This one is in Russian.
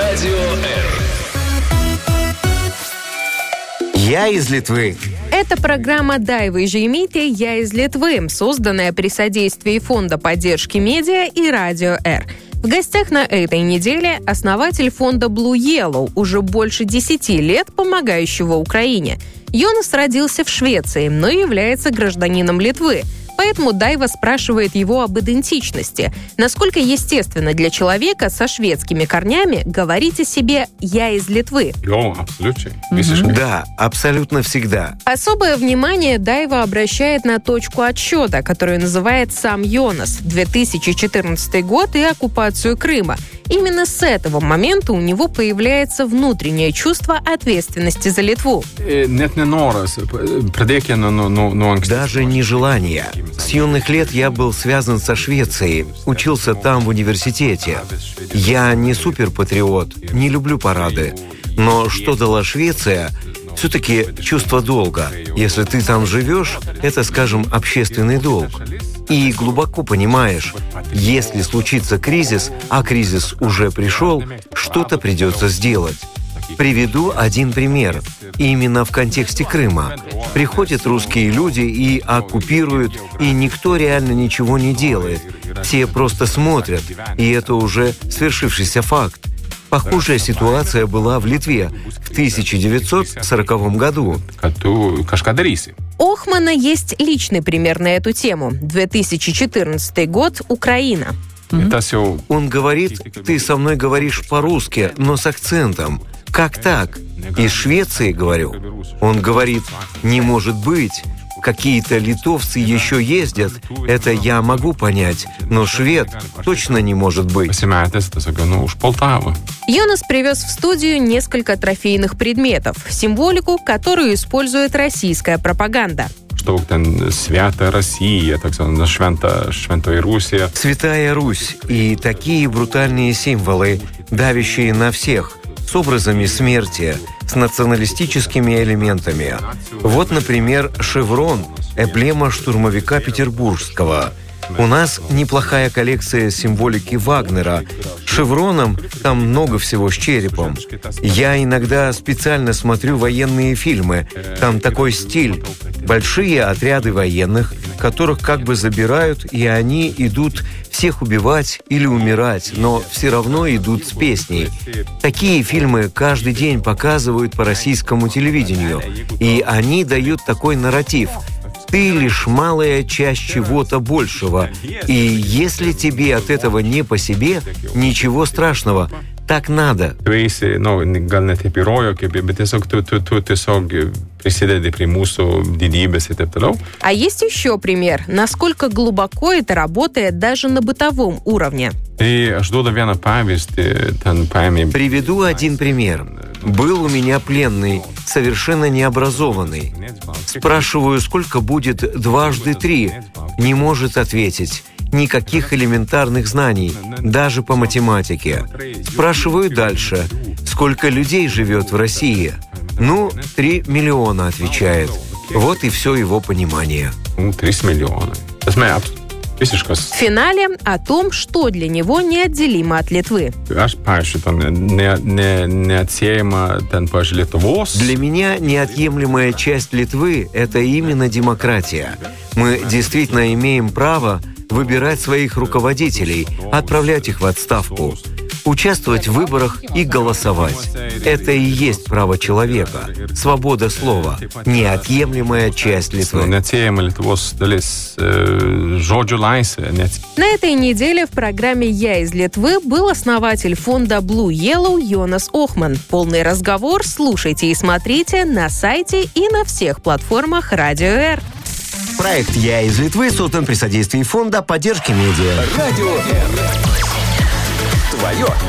Радио Р. Я из Литвы. Это программа «Дайва и Жеймите. Я из Литвы», созданная при содействии Фонда поддержки медиа и Радио Р. В гостях на этой неделе основатель фонда Blue Yellow, уже больше 10 лет помогающего Украине. Йонас родился в Швеции, но является гражданином Литвы. Поэтому Дайва спрашивает его об идентичности. Насколько естественно для человека со шведскими корнями говорить о себе «я из Литвы»? Да, абсолютно всегда. Особое внимание Дайва обращает на точку отсчета, которую называет сам Йонас, 2014 год и оккупацию Крыма. Именно с этого момента у него появляется внутреннее чувство ответственности за Литву. Даже не желание. С юных лет я был связан со Швецией, учился там в университете. Я не суперпатриот, не люблю парады. Но что дала Швеция? Все-таки чувство долга. Если ты там живешь, это, скажем, общественный долг. И глубоко понимаешь, если случится кризис, а кризис уже пришел, что-то придется сделать. Приведу один пример. Именно в контексте Крыма. Приходят русские люди и оккупируют, и никто реально ничего не делает. Все просто смотрят, и это уже свершившийся факт. Похожая ситуация была в Литве в 1940 году. У Охмана есть личный пример на эту тему. 2014 год, Украина. Он говорит, ты со мной говоришь по-русски, но с акцентом. Как так? Из Швеции, говорю. Он говорит, не может быть. Какие-то литовцы еще ездят. Это я могу понять. Но швед точно не может быть. Йонас привез в студию несколько трофейных предметов. Символику, которую использует российская пропаганда. Святая Россия, так сказать, Святая Русь. Святая Русь и такие брутальные символы, давящие на всех, с образами смерти, с националистическими элементами. Вот, например, шеврон, эмблема штурмовика Петербургского. У нас неплохая коллекция символики Вагнера. Шевроном там много всего с черепом. Я иногда специально смотрю военные фильмы. Там такой стиль. Большие отряды военных, которых как бы забирают, и они идут всех убивать или умирать, но все равно идут с песней. Такие фильмы каждый день показывают по российскому телевидению, и они дают такой нарратив. Ты лишь малая часть чего-то большего, и если тебе от этого не по себе, ничего страшного. Так надо. А есть еще пример, насколько глубоко это работает даже на бытовом уровне. Приведу один пример. Был у меня пленный, совершенно необразованный. Спрашиваю, сколько будет 2 × 3? Не может ответить. Никаких элементарных знаний, даже по математике. Спрашиваю дальше, сколько людей живет в России? 3 миллиона, отвечает. Вот и все его понимание. 3 миллиона. В финале о том, что для него неотделимо от Литвы. Для меня неотъемлемая часть Литвы – это именно демократия. Мы действительно имеем право выбирать своих руководителей, отправлять их в отставку, участвовать в выборах и голосовать. Это и есть право человека, свобода слова, неотъемлемая часть Литвы. На этой неделе в программе «Я из Литвы» был основатель фонда Blue Yellow Йонас Охман. Полный разговор слушайте и смотрите на сайте и на всех платформах Радио Р. Проект «Я из Литвы» создан при содействии Фонда поддержки медиа. Радио Р. Твое